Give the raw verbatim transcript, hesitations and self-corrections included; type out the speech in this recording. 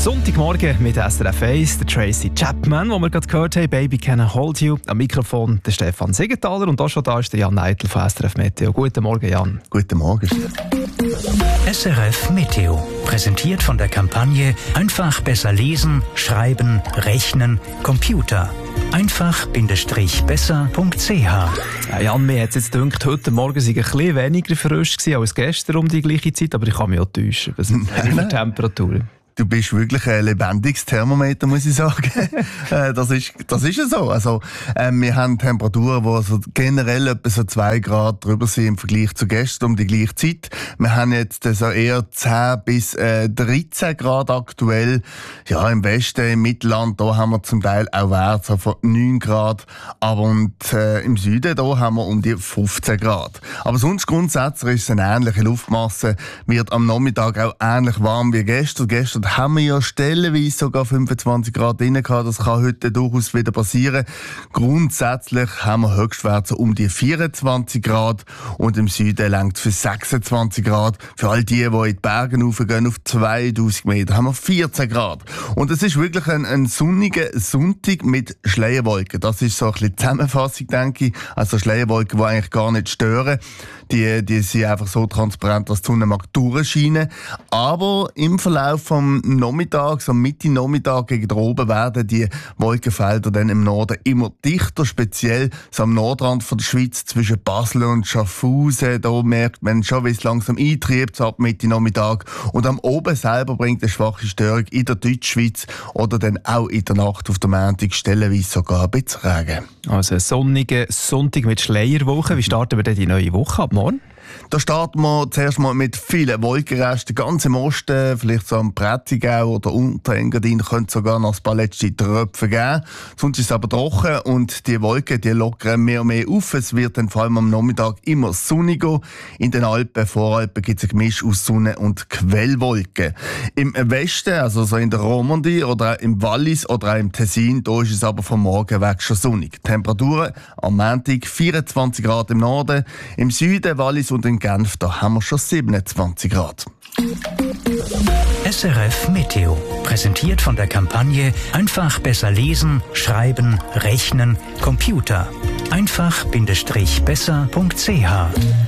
Sonntagmorgen mit S R F eins, der Tracy Chapman, wo wir gerade gehört haben, «Baby Can I Hold You». Am Mikrofon der Stefan Siegenthaler und auch schon da ist der Jan Neidl von S R F Meteo. Guten Morgen, Jan. Guten Morgen. S R F Meteo, präsentiert von der Kampagne «Einfach besser lesen, schreiben, rechnen, Computer». einfach-besser punkt c h. Ja, Jan, mir hat es jetzt gedacht, heute Morgen sei ein bisschen weniger frisch gewesen als gestern um die gleiche Zeit, aber ich kann mich auch täuschen. Was sind die Temperaturen? Du bist wirklich ein lebendiges Thermometer, muss ich sagen. das ist, das ist ja so. Also, ähm, wir haben Temperaturen, die also generell etwa so zwei Grad drüber sind im Vergleich zu gestern um die gleiche Zeit. Wir haben jetzt so eher zehn bis dreizehn Grad aktuell. Ja, im Westen, im Mittelland, da haben wir zum Teil auch Werte von neun Grad. Aber und, äh, im Süden, da haben wir um die fünfzehn Grad. Aber sonst grundsätzlich ist es eine ähnliche Luftmasse. Wird am Nachmittag auch ähnlich warm wie gestern. Gestern haben wir ja stellenweise sogar fünfundzwanzig Grad drin gehabt. Das kann heute durchaus wieder passieren. Grundsätzlich haben wir Höchstwerte um die vierundzwanzig Grad und im Süden reicht es für sechsundzwanzig Grad. Für all die, die in die Berge raufgehen, auf zweitausend Meter, haben wir vierzehn Grad. Und es ist wirklich ein, ein sonniger Sonntag mit Schleierwolken. Das ist so ein bisschen die Zusammenfassung, denke ich. Also Schleierwolken, die eigentlich gar nicht stören. Die, die sind einfach so transparent, dass die Sonne mag durchscheinen. Aber im Verlauf vom Nachmittag, so Mitte Nachmittag gegen oben, werden die Wolkenfelder dann im Norden immer dichter, speziell so am Nordrand von der Schweiz zwischen Basel und Schaffhausen. Da merkt man schon, wie es langsam eintriebt, so ab Mitte Nachmittag. Und am Oben selber bringt eine schwache Störung in der Deutschschweiz oder dann auch in der Nacht auf der Montag stellenweise sogar ein bisschen Regen. Also ein sonniger Sonntag mit Schleierwoche. Wie starten wir denn die neue Woche ab morgen? Da starten wir zuerst mal mit vielen Wolkenresten, ganz im Osten, vielleicht so am Prättigau oder Unterengadin, könnte sogar noch ein paar letzte Tröpfe geben. Sonst ist es aber trocken und die Wolken, die lockern mehr und mehr auf. Es wird dann vor allem am Nachmittag immer sonniger. In den Alpen, Voralpen gibt es ein Gemisch aus Sonne- und Quellwolken. Im Westen, also so in der Romandie oder auch im Wallis oder auch im Tessin, da ist es aber vom Morgen weg schon sonnig. Temperaturen am Montag vierundzwanzig Grad im Norden, im Süden, Wallis und in Genf, da haben wir schon siebenundzwanzig Grad. S R F Meteo, präsentiert von der Kampagne «Einfach besser lesen, schreiben, rechnen, Computer». einfach-besser punkt c h.